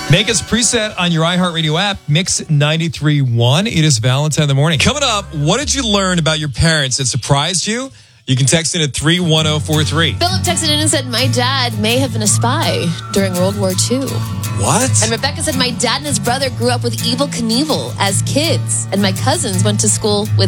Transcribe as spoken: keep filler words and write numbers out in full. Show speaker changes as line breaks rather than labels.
Make us preset on your iHeartRadio app, Mix ninety-three point one. It is Valentine in the morning. Coming up, what did you learn about your parents that surprised you? You can text in at three one zero four three.
Philip texted in and said, my dad may have been a spy during World War Two.
What?
And Rebecca said, my dad and his brother grew up with Evel Knievel as kids, and my cousins went to school with